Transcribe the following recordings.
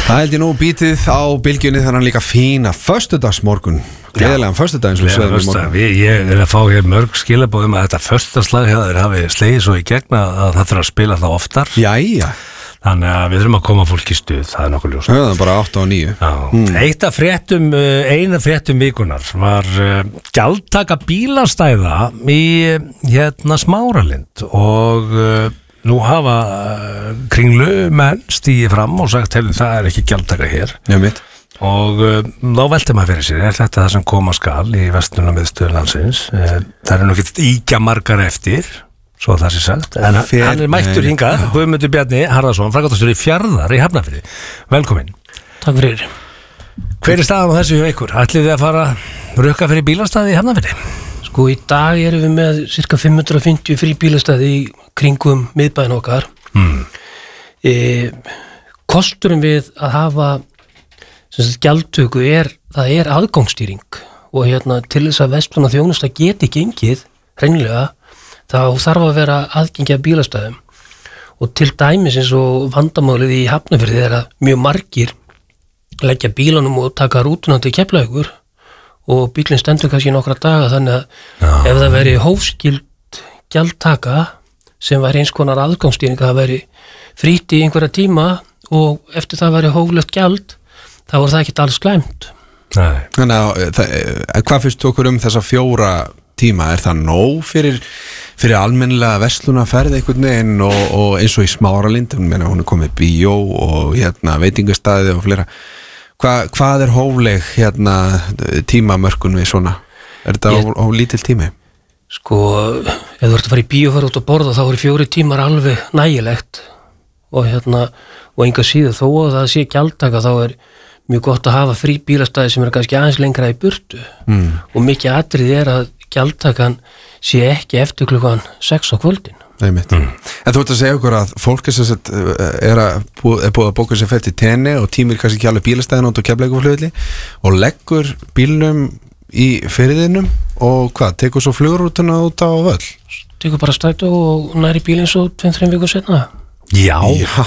Það held ég nú bítið á bylgjunni þannig líka fína föstudagsmorgun gleðilegan föstudag eins og sögðum í morgun Ég að fá hér mörg skilabóðum að þetta föstudagslag hjá þeir hafi slegið svo í gegn að það þarf að spila það oftar Jæja Þannig að við þurfum að koma fólk í stuð, það er nokkuð ljóst. Það er bara 8 og 9. Eitt af eina fréttum vikunar var gjaldtaka bílastæða í Smáralind og nú hafa kringlumenn stigið fram og sagt, það er ekki gjaldtaka hér. Já, mitt. Og þá velti maður fyrir sér, er þetta það sem koma skal í verslunarmiðstöð landsins? Það er nú ekki íkja margar eftir. Svo það sé sagt, en hann er mættur hingað Guðmundur Bjarni Harðarsson, framkvæmdastjóri Fjarðar í Hafnarfirði. Velkomin. Takk fyrir. Hver er staðan á þessu hjá ykkur? Ætlið þið að fara rukka fyrir bílastæði í Hafnarfirði? Sko í dag erum við með cirka 550 frí bílastæði í kringum miðbæinn okkar. Kosturum við að hafa gjaldtöku það er aðgangsstýring og til þess að verslun og þjónusta geti gengið hreinlega þá þarf að vera aðgengi að bílastæðum og til dæmis eins og vandamálið í Hafnarfirði er að mjög margir leggja bílunum og taka rútuna til Keflavíkur og bílinn stendur kannski nokkra daga þannig að ef það veri hófskild gjaldtaka sem væri eins konar aðgangsstýring að það veri frítt í einhverja tíma og eftir það veri hóflegt gjald þá er það ekkert alls slæmt. Þannig að hvað finnst okkur þessa 4 tíma, er það nóg fyrir almennilega verslunarferð einhvern veginn og eins og í Smáralind hún er komið bíó og veitingastæði og fleira hvað er hófleg tímamörkun við svona, er þetta á lítill tími? Sko, ef þú ert að fara í bíó og fara út að borða þá eru 4 tímar alveg nægilegt og enga síður þó að það sé gjaldtaka þá er mjög gott að hafa frí bílastæði sem er kannski aðeins lengra í burtu og mikið atrið er að gjaldtakan sé ekki eftir klukkan 6 á kvöldin. En þú ert að segja okkur að fólk er búið að bóka sér fætt í tenni og tímir kannski ekki alveg bílastæðin út á Keflavíkurflugvelli og leggur bílnum í firðinum og tekur svo flugurútuna út á völl? Tekur bara strætó og næri bílinn svo 2-3 vikur seinna. Já.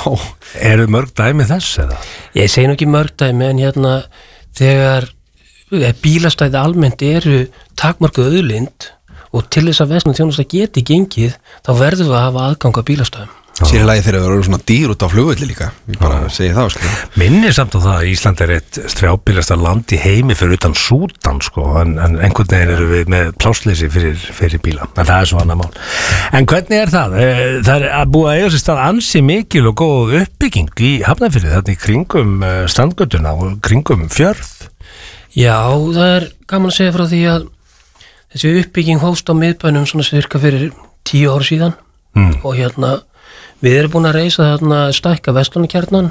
Eru mörg dæmi þess eða? Ég segi nú ekki mörg dæmi en þegar bílastæði almennt eru takmörkuð auðlind og til þess að verslun og þjónusta geti gengið þá verðum við að hafa aðgang að bílastæðum. Sér lagi þegar það eru svona dýr út á flugvelli líka, ég bara segi það Minni samt á það að Ísland er eitt strjábílasta land í heimi fyrir utan Súdan en einhvern veginn eru við með plássleysi fyrir bíla, en það er svo annað mál. En hvernig er það? Það er að búa að eiga sér stað ansi mikil og góð uppbygging í Hafnarfirði, þetta í kringum strandgötuna og kringum fjörð. Já, það er gaman að segja frá því að þessi uppbygging hófst á miðbænum svona cirka fyrir 10 ár síðan og við erum búin að reisa stækka verslunarkjarnan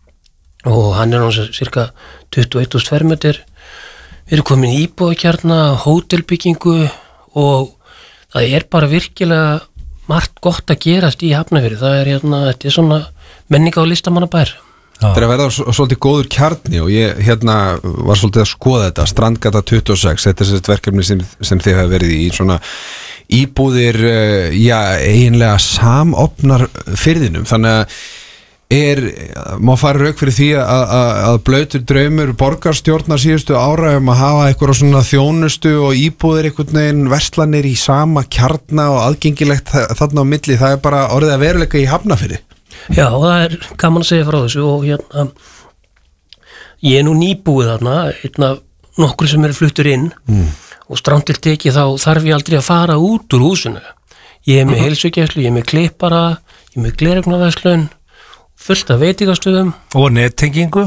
og hann er náttúrulega cirka 21.000 fermetrar. Við erum komin í íbúðakjarna, hótelbyggingu og það er bara virkilega margt gott að gerast í Hafnarfirði. Það er þetta er svona menninga og listamannabær. Það er að verða svolítið góður kjarni og ég var svolítið að skoða þetta Strandgata 26, þetta er þetta verkefni sem þið hafa verið í svona íbúðir, eiginlega samofnar firðinum, þannig að má fara rauk fyrir því að blautur draumur borgarstjórnar síðustu ára að hafa eitthvað svona þjónustu og íbúðir einhvern veginn verslanir í sama kjarna og aðgengilegt þarna á milli, það er bara orðið að veruleika í Hafnarfirði. Já, það er gaman að segja frá þessu og ég er nú nýbúið þarna, nokkur sem eru fluttur inn og strangt til tekið þá þarf ég aldrei að fara út úr húsinu. Ég er með heilsugæslu, ég er með klippara, ég er með gleraugnarverslun, fullt af veitingastöðum. Og nettengingu.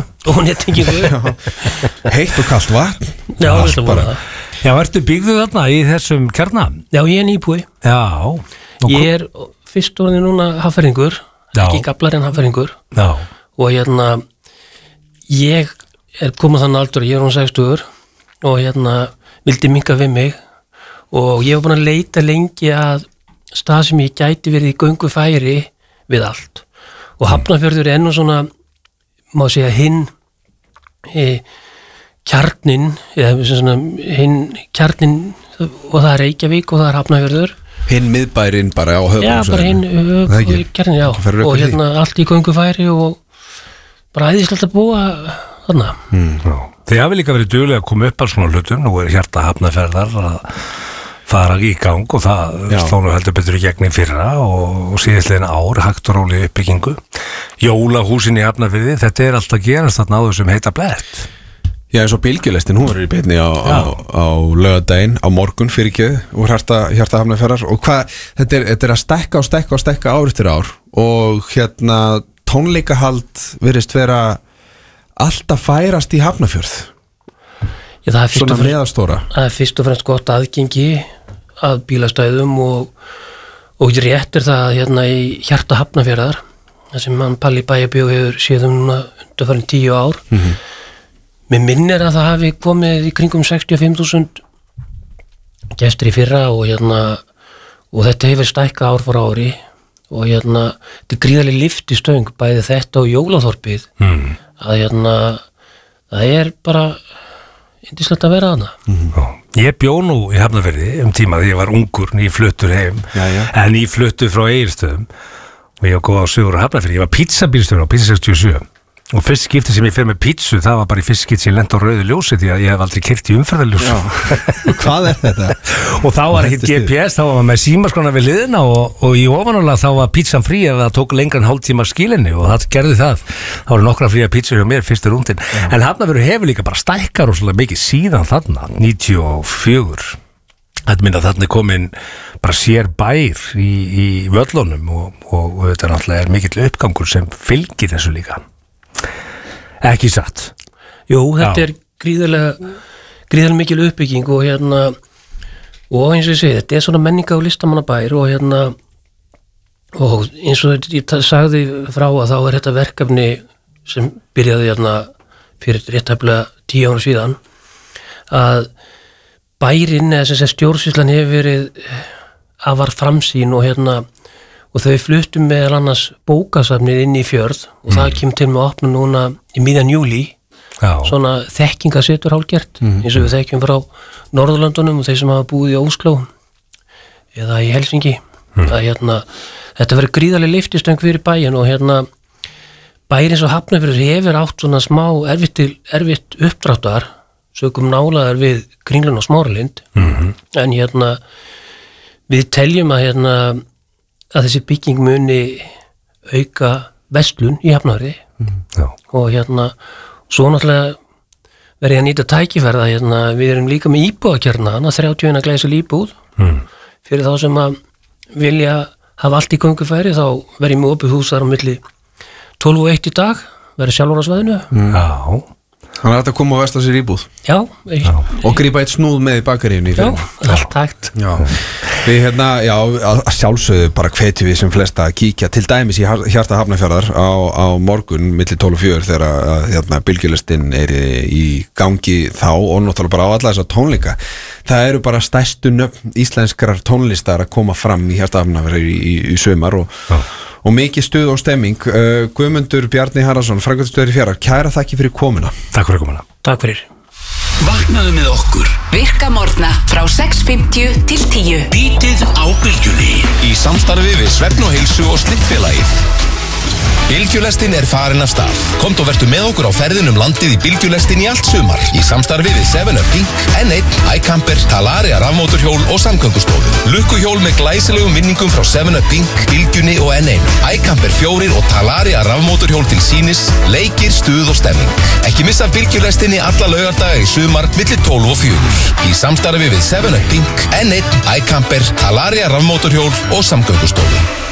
Heitt og kalt vatn. Já, þetta voru það. Já, ertu byggðuð þarna í þessum kjarna? Já, ég er nýbúið. Já. Ég er fyrst orðin núna hafnfirðingur, ekki gaflar en hafnfirðingur. Já. Og ég er komið þannig aldur, ég er 60 og vildi minnka við mig og ég var búin að leita lengi að stað sem ég gæti verið í göngufæri við allt og Hafnarfjörður er enn og svona má segja hinn kjarnin og það er Reykjavík og það er Hafnarfjörður hinn miðbærin bara á höfuðborgarsvæðinu. Já, bara hinn kjarnin, já og allt í göngufæri og bara æðislegt að búa þarna. Þið hafi líka verið duglega að koma upp að svona hlutum, nú hjarta hafnaferðar að fara í gang og það slónu heldur betur í gegn í fyrra og síðastlegin ár hægt og róli uppbyggingu. Jólahúsin í Hafnarfirði, þetta alltaf gerast þarna á þessum heita blett. Já, eins og bylgjulestin, hún verður í beinni á laugardaginn, á morgun fyrirgjöð úr hjarta hafnaferðar og hvað, þetta að stækka ár eftir ár og tónleikahald virðist vera alltaf færast í Hafnarfjörð. Já, það svona meðastóra. Það fyrst og fremst gott aðgengi að bílastæðum og rétt það í hjarta Hafnarfjarðar það sem hann Palli bæjarbjóð hefur séð núna undanfarin 10 ár. Mér minnir að það hafi komið í kringum 65.000 gestir í fyrra og þetta hefur stækkað ár fyrir ári og þetta gríðarlega lyftistöng bæði þetta og jólaþorpið að það bara yndislegt að vera þarna. Ég bjó nú í Hafnarfirði tíma því ég var ungur, nýfluttur heim en nýfluttur frá Egilsstöðum og ég var góð á sögur á Hafnarfirði. Ég var pizzabílstjóri á Pizza 67 og fyrst skipti sem ég fer með pizzu það var bara í fyrst skipti sem ég lenti á rauðu ljósi því að ég hef aldrei keyrt í umferðarljósi. Hvað þetta? Og þá var ekkert GPS, þá var maður með símaskrána við liðina og í ofanálega þá var pizzan frí ef það tók lengra en hálftíma skilinni og það gerði það. Það voru nokkra fría pizzur hjá mér fyrstu rúndin. En Hafnarfjörður hefur líka bara stækkar og svolítið mikið síðan þarna, 94. Þetta minna þarna komin bara sér bær í völlunum og þetta náttúrulega mikill uppgangur sem fylgir þessu líka. Ekki satt. Jú, þetta gríðarlega mikil uppbygging og og eins og ég segi, þetta svona menninga og listamannabær og eins og ég sagði frá að þá þetta verkefni sem byrjaði fyrir réttaflega 10 ára síðan að bærinn eða sem stjórnsýslan hefur verið afar framsýn og þau fluttum meðal annars bókasafnið inn í Fjörð og það kemur til með að opna núna í miðjan júlí svona þekkingasetur hálfgert eins og við þekkjum frá Norðurlöndunum og þeir sem hafa búið í Ósló eða í Helsingi þetta verður gríðarlega lyftistöng fyrir bæinn og bærin eins og Hafnarfjörður hefur átt svona smá erfitt uppdráttar sökum nálaðar við Kringluna og Smáralind en við teljum að þessi bygging muni auka verslun í Hafnarfirði og svo náttúrulega verði að nýta tækifærða við erum líka með íbúðakjarna 31 glæsil íbúð fyrir þá sem að vilja hafa allt í göngufæri þá verði með opið hús þar á milli 12 og 1 í dag verði sjálfur á svæðinu Þannig að þetta koma á vestan sér íbúð og grípa eitt snúð með í bakaríunni allt hægt Við að sjálfsögðu bara hvetjum við sem flesta að kíkja til dæmis í hjarta Hafnarfjarðar á morgun milli 12 og 4 þegar bylgjulestin í gangi þá og náttúrulega bara á alla þessa tónleika það eru bara stærstu nöfn íslenskrar tónlistar að koma fram í hjarta Hafnarfjarðar í sumar og mikið stuð og stemming. Guðmundur Bjarni Haraldsson, framkvæmdastjóri Fjarðar, kæra þakki fyrir komuna. Takk fyrir komuna. Takk fyrir. Vaknaðu með okkur. Virka morgna frá 6:50 til 10. Bítið á bylgjunni. Í samstarfi við Svefn og heilsu og Slittfélagið. Bylgjulestin farin af stað. Komdu og vertu með okkur á ferðin landið í bylgjulestin í allt sumar. Í samstarfi við 7up Pink, N1, iCamper, Talaria rafmótorhjól og samgöngustofu. Lukkuhjól með glæsilegum vinningum frá 7up Pink, Bylgjunni og N1. iCamper 4 og Talaria rafmótorhjól til sínis, leikir, stuð og stemming. Ekki missa bylgjulestinni alla laugardaga í sumar milli 12 og 4. Í samstarfi við 7up Pink, N1, iCamper, Talaria rafmótorhjól og samgöngustofu.